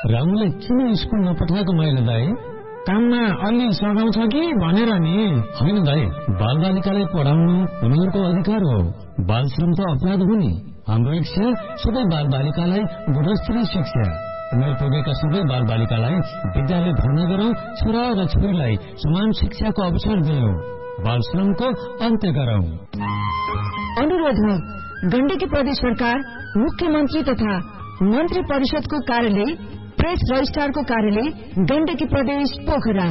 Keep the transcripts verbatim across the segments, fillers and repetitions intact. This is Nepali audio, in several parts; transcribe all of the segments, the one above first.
रामुले किन स्कुल नपठाएको मैले दाई? काममा अलि सघाउँछ कि भनेर नि। होइन दाई, बाल बालिकालाई पढाउनु उनीहरूको अधिकार हो। बाल श्रम त अपराध हो नि। हाम्रो इच्छा सबै बाल बालिकालाई गुणस्तरीय शिक्षा, उमेर पुगेका सबै बाल बालिकालाई विद्यालय भर्ना गरौं, छोरा र छोरीलाई समान शिक्षाको अवसर दियौं, बाल श्रमको अन्त्य गरौं। अनुरोध हो, गण्डकी प्रदेश सरकार, मुख्यमन्त्री तथा मन्त्री परिषदको कार्यालय, प्रेस रजिस्ट्रारको कार्यालय, गण्डकी प्रदेश पोखरा।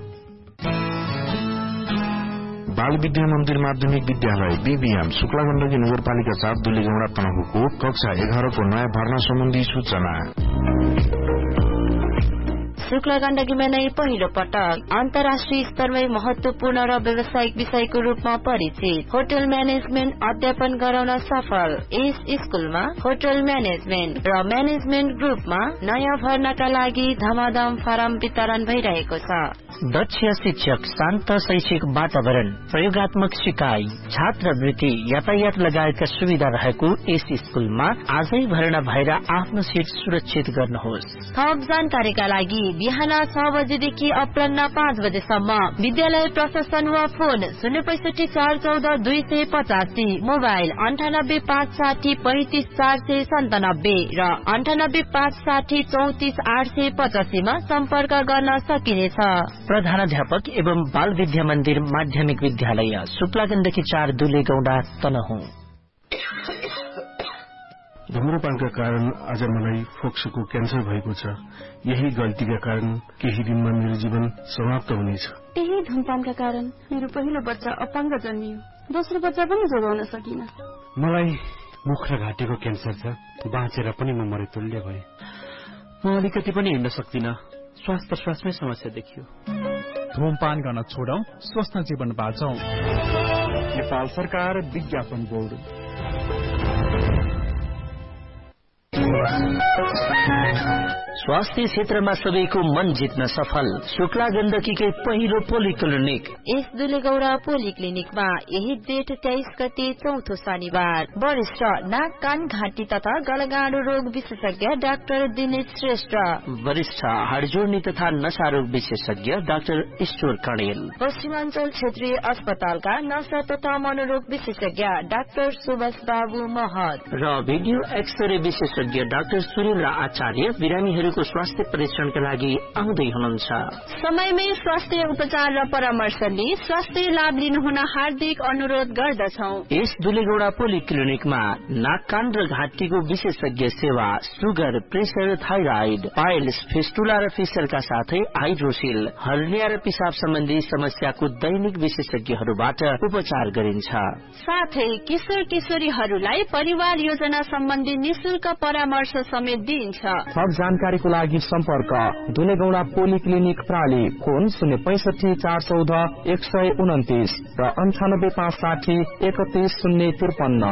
बाल विद्या मन्दिर माध्यमिक विद्यालय बीबीएम शुक्ला गण्डकी नगरपालिका चार दुलीगौंडा तनहुको कक्षा एघारको नयाँ भर्ना सम्बन्धी सूचना। शुक्ला गण्डकीमा नै पहिलो पटक अन्तर्राष्ट्रिय स्तरमै महत्वपूर्ण र व्यावसायिक विषयको रूपमा परिचित होटल म्यानेजमेन्ट अध्यापन गराउन सफल। यस स्कुलमा होटल म्यानेजमेन्ट र म्यानेजमेन्ट ग्रुपमा नयाँ भर्नाका लागि धमाधम फर्म वितरण भइरहेको छ। दक्ष शिक्षक, शान्त शैक्षिक वातावरण, प्रयोगात्मक सिकाइ, छात्रवृत्ति, यातायात लगायतका सुविधा रहेको यस स्कुलमा आजै भर्ना भएर आफ्नो सिट सुरक्षित गर्नुहोस्। थप जानकारीका लागि बिहान छ बजेदेखि अपराह्न पाँच बजेसम्म विद्यालय प्रशासन वा फोन शून्य पैसठी चार चौध दुई सय पचासी, मोबाइल अन्ठानब्बे पाँच साठी पैंतिस चार सय सन्तानब्बे र अन्ठानब्बे पाँच साठी चौतिस आठ सय पचासीमा सम्पर्क गर्न सकिनेछ। प्रधानाध्यापक एवं बाल विद्या मन्दिर माध्यमिक विद्यालय शुक्ला गण्डकी चार दुलेगौंडा तनहुँ। धूम्रपानका कारण आज मलाई फोक्सोको क्यान्सर भएको छ। यही गल्तीका कारण केही दिनमा मेरो जीवन समाप्त हुनेछ। यही धूमपानका कारण मेरो पहिलो बच्चा अपाङ्ग जन्मियो, दोस्रो बच्चा पनि जोगाउन सकिन। मलाई मुख र घाँटीको क्यान्सर छ, बाँचेर पनि म मरे तुल्य भए। म अलिकति पनि हिँड्न सक्दिन, श्वास प्रश्वासमै समस्या देखियो। धूमपान गर्न छोडौं, स्वस्थ जीवन बाँचौं। नेपाल सरकार विज्ञापन बोर्ड। स्वास्थ्य क्षेत्रमा सबैको मन जित्न सफल शुक्ला गण्डकीकै पहिलो पोलिक्लिनिक। यस दुलेगौडा पोलिक्लिनिकमा यही जेठ तेइस गते चौथो शनिबार वरिष्ठ नाक कान घाँटी तथा गलगाडो रोग विशेषज्ञ डाक्टर दिनेश श्रेष्ठ, वरिष्ठ हाडजोड्नी तथा नशा रोग विशेषज्ञ डाक्टर ईश्वर कणेल, पश्चिमाञ्चल क्षेत्रीय अस्पतालका नशा तथा मनोरोग विशेषज्ञ डाक्टर सुभाष बाबु महत र भिडियो एक्सरे विशेषज्ञ डाक्टर सुरेन्द्र आचार्य बिरामीहरूको स्वास्थ्य परीक्षणका लागि आउँदै हुनुहुन्छ। समयमै स्वास्थ्य उपचार र परामर्श लिई स्वास्थ्य लाभ लिनुहुन हार्दिक अनुरोध गर्दछौं। यस दुलेगौडा पोलिक्लिनिकमा नाक कान र घाँटीको विशेषज्ञ सेवा, sugar, pressure, thyroid, piles, fistula र फिसरका साथै हाइड्रोसिल, हर्निया र पिसाब सम्बन्धी समस्याको दैनिक विशेषज्ञहरूबाट उपचार गरिन्छ। साथै किशोर किशोरीहरूलाई परिवार योजना सम्बन्धी निशुल्क परामर्श समेत दिइन्छ। थप जानकारीको लागि सम्पर्क दुलेगौडा पोलिक्लिनिक प्राली, फोन शून्य पैसठी चार चौध एक सय उन्तिस र अन्ठानब्बे पाँच साठी एकतीस शून्य त्रिपन्न।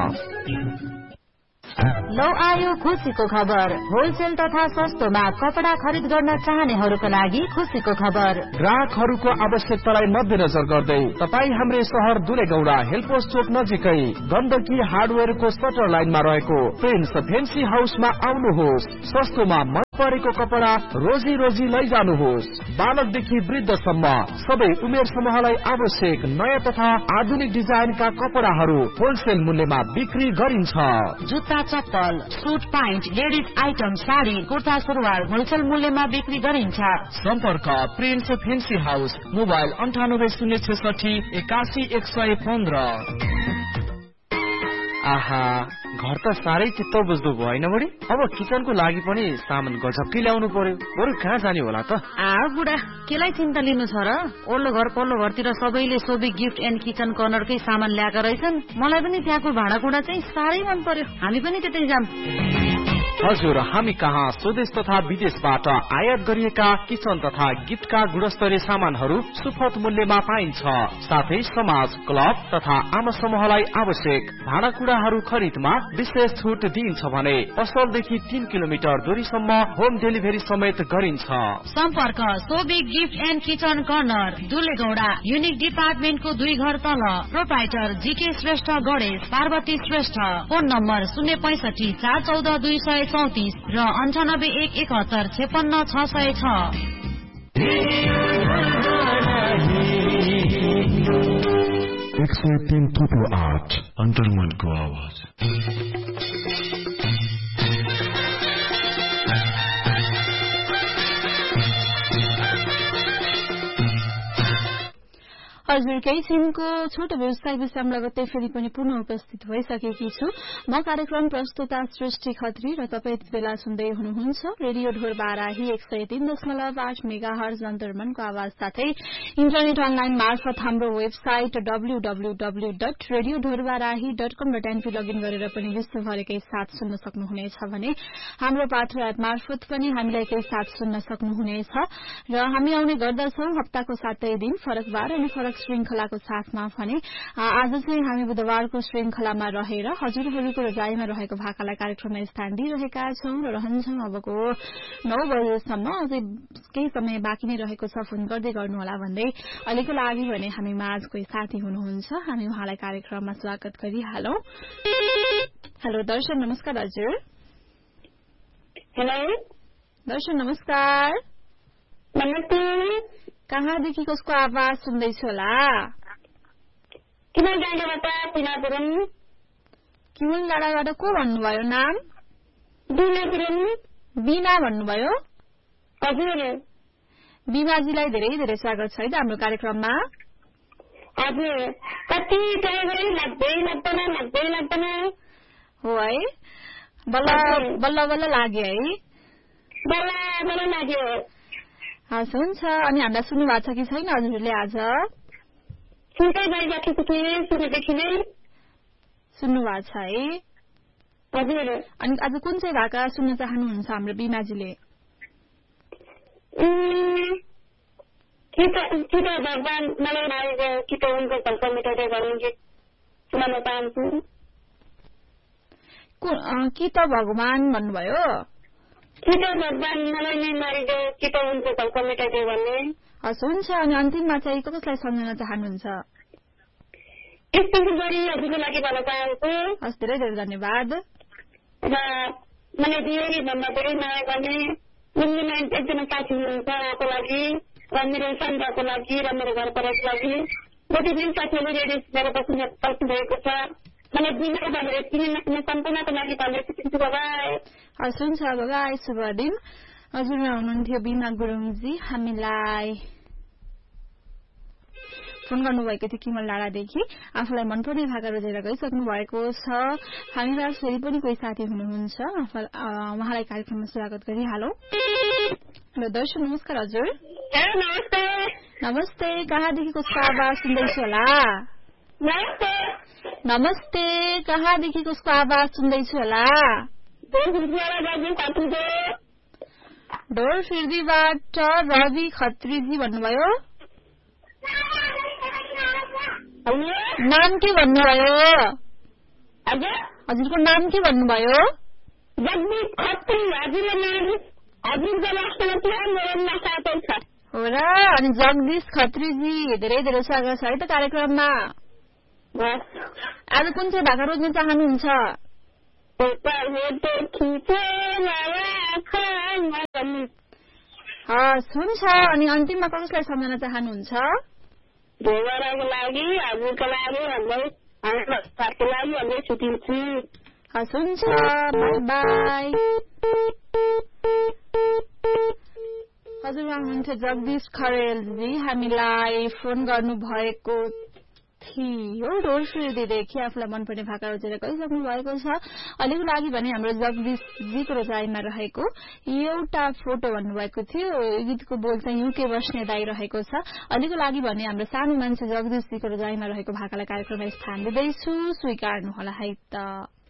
लौ आयो खुसीको खबर। होलसेल तथा सस्तोमा कपडा खरिद गर्न चाहनेहरूका लागि खुसीको खबर। ग्राहकहरूको आवश्यकतालाई मध्यनजर गर्दै तपाईँ हाम्रै शहर दुलेगौडा हेलपोस्ट चोक नजिकै गण्डकी हार्डवेयरको सटर लाइनमा रहेको प्रिन्स फेन्सी हाउसमा आउनुहोस्। सस्तोमा मन परेको कपडा रोजी रोजी लैजानुहोस्। बालकदेखि वृद्धसम्म सबै उमेर समूहलाई आवश्यक नयाँ तथा आधुनिक डिजाइनका कपडाहरू होलसेल मूल्यमा बिक्री गरिन्छ। जुत्ता, चप्पल, suit, pant, ladies item, sari, kurta, सुरुवाल होलसेल मूल्यमा बिक्री गरिन्छ। सम्पर्क प्रिन्स फेन्सी हाउस, मोबाइल अन्ठानब्बे शून्य छेसठी एकासी एक सय पन्ध्र। आहा, घर त साह्रै चित्त बुझ्दो भयो होइन बढी? अब किचनको लागि पनि सामान गजबकै ल्याउनु पर्यो। बरु कहाँ जाने होला त? आ बुढा, केलाई चिन्ता लिनु छ र? ओल्लो घर पल्लो घरतिर सबैले सोबी गिफ्ट एन्ड किचन कर्नरकै सामान ल्याएका रहेछन्। मलाई पनि त्यहाँको भाँडाकुँडा चाहिँ साह्रै मन पर्यो। हामी पनि त्यतै जाम। हजुर, हामी कहाँ स्वदेश तथा विदेशबाट आयात गरिएका किचन तथा गिफ्टका गुणस्तरीय सामानहरू सुपथ मूल्यमा पाइन्छ। साथै समाज, क्लब तथा आम समूहलाई आवश्यक भाँडाकुँडाहरू खरिदमा विशेष छुट दिइन्छ भने पसलदेखि तीन किलोमिटर दूरीसम्म होम डेलिभरी समेत गरिन्छ। सम्पर्क Sobi gift and kitchen corner, दुलेगौडा, unique डिपार्टमेन्टको दुई घर तल। Proprietor GK Shrestha, Ganesh Parvati Shrestha. Phone number शून्य पैसठी चार चौध दुई सय चौतिस र अन्ठानब्बे एक एकहत्तर छेपन्न छ सय छ। एक सय तीन थुप्रो आठ अन्तर्मनको आवाज। हजुर केही छिनको छोटो व्यवसाय विश्राम लगत्तै फेरि पनि पुनः उपस्थित भइसकेकी छु। म कार्यक्रम प्रस्तुता सृष्टि खत्री र तपाईँ यति बेला सुन्दै हुनुहुन्छ रेडियो ढोर बाराही एक सय तीन दशमलव आठ मेगा हर्ज अन्तर्मनको आवाज साथै इन्टरनेट अनलाइन मार्फत हाम्रो website W W W dot radio ढोर बाराही डट कम डट एनपी लगइन गरेर पनि विश्वभरिकै साथ सुन्न सक्नुहुनेछ भने हाम्रो पात्र एप मार्फत पनि हामीलाई केही साथ सुन्न सक्नुहुनेछ र हामी आउने गर्दछौं हप्ताको सातै दिन फरक बार अनि फरक श्रृंखलाको साथमा भने आज चाहिँ हामी बुधबारको श्रृंखलामा रहेर हजुरहरूको रजाईमा रहेको भाकालाई कार्यक्रममा स्थान दिइरहेका छौं र रहन्छौं अबको नौ बजेसम्म। अझै केही समय बाँकी नै रहेको छ, फोन गर्दै गर्नुहोला भन्दै अहिलेको लागि भने हामी माझ कोही साथी हुनुहुन्छ, हामी उहाँलाई कार्यक्रममा स्वागत गरिहालौं। हेलो दर्शन, नमस्कार हजुर। हेलो दर्शन नमस्कार। नमस्ते। कहाँदेखि कसको आवाज सुन्दैछु होला? किमल डाँडाबाट पिना गुरुङ। किमल डाँडाबाट को भन्नुभयो नाम? बिना गुरुङ। बिना भन्नुभयो? हजुर। बिमाजीलाई धेरै धेरै स्वागत छ है त हाम्रो कार्यक्रममा। हजुर। कति ट्राई गरे लाग्दै लाग्दैन लाग्दै लाग्दैन हो है। बल्ल बल्ल बल्ल लाग्यो है। बल्ल बल्ल लाग्यो। हस् हुन्छ। अनि हामीलाई सुन्नु भएको छ कि छैन हजुरले? आज सुन्दै गइरहेको थिएँ, सुनेदेखि नै सुन्नु भएको छ है। हजुर। अनि आज कुन चाहिँ भाका सुन्न चाहनुहुन्छ हाम्रो बिमाजीले? कि त भगवान मलाई लागेको कि त उनको झल्का मेटाउँदै गर्नु गीत सुनाउन चाहन्छु। कि त भगवान भन्नुभयो? कि त भगवान मलाई नै मारिदे कि त उनको झल्का मेटाइदियो भन्ने। हस् हुन्छ। अनि अन्तिममा चाहिँ कसलाई सम्झाउन चाहनुहुन्छ? स्पेसल गरी हजुरको लागि भन्न चाहन्छु। हस् धेरै धेरै धन्यवाद। र मैले धेरै भन्दा धेरै माया गर्ने मुम्बईमा एकजना साथी हुनुहुन्छ उहाँको लागि र मेरो सन्ताको लागि र मेरो घर परिवारको लागि जति दिन साथीहरू रेडियो सुनेर बस्नु भएको छ मलाई बिना भनेर चिने नचिने सम्पूर्णको लागि भनेर सिकिन्छु। बाबाई। हस् हुन्छ। बाबाई, शुभ दिन। हजुरमा हुनुहुन्थ्यो बिमा गुरुङजी, हामीलाई फोन गर्नुभएको थियो किमल डाँडादेखि। आफूलाई मनपर्ने भाका रोजेर गइसक्नु भएको छ। हामीलाई फेरि पनि कोही साथी हुनुहुन्छ, उहाँलाई कार्यक्रममा स्वागत गरिहालौं। हेलो दर्शन नमस्कार हजुर। नमस्ते। नमस्ते। कहाँदेखि कसको आवाज सुन्दैछु होला? नमस्ते। नमस्ते। कहाँदेखि कसको आवाज सुन्दैछु होला? ढोर फिर्दीबाट रवि खत्रीजी भन्नुभयो। नाम के भन्नुभयो? हजुरको नाम के भन्नुभयो? हो र। अनि जगदीश खत्रीजी धेरै धेरै स्वागत छ है त कार्यक्रममा। आज कुन चाहिँ भाका रोज्न चाहनुहुन्छ? हस् हुन्छ। अनि अन्तिममा कसलाई सम्झाउन चाहनुहुन्छ? भोगराको लागि, हजुरको लागि, हाम्रो साथीको लागि हामीले छुट्टिन्छु। हस् हुन्छ। By by. हजुर हुनुहुन्थ्यो जगदीश खरेलजी, हामीलाई फोन गर्नुभएको थियो ढोर फिर्दीदेखि। आफूलाई मनपर्ने भाका रोजेर गइसक्नु भएको छ। अहिलेको लागि भने हाम्रो जगदीशजीको रोजाइमा रहेको एउटा फोटो भन्नुभएको थियो। यो गीतको बोल चाहिँ युके बस्ने दाई रहेको छ। अहिलेको लागि भने हाम्रो सानो मान्छे जगदीशजीको रोजाइमा रहेको भाकालाई कार्यक्रममा स्थान दिँदैछु, स्वीकार्नुहोला है त।